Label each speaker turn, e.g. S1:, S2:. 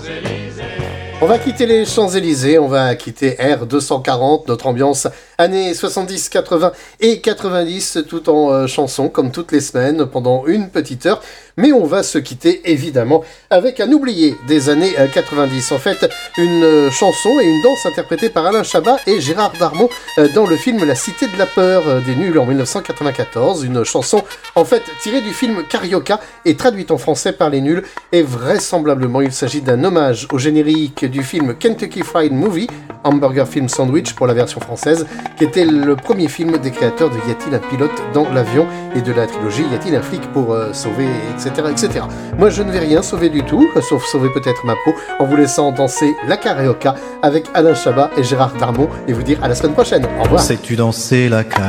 S1: On va quitter les Champs-Élysées, on va quitter R240, notre ambiance années 70, 80 et 90, tout en chansons, comme toutes les semaines, pendant une petite heure. Mais on va se quitter, évidemment, avec un oublié des années 90. En fait, une chanson et une danse interprétée par Alain Chabat et Gérard Darmon dans le film La Cité de la Peur des Nuls en 1994. Une chanson, en fait, tirée du film Carioca et traduite en français par les Nuls. Et vraisemblablement, il s'agit d'un hommage au générique du film Kentucky Fried Movie, Hamburger Film Sandwich pour la version française, qui était le premier film des créateurs de Y a-t-il un pilote dans l'avion et de la trilogie Y a-t-il un flic pour sauver, etc., etc. Moi, je ne vais rien sauver du tout, sauf sauver peut-être ma peau, en vous laissant danser la Carioca avec Alain Chabat et Gérard Darmon et vous dire à la semaine prochaine. Au revoir.
S2: Sais-tu danser la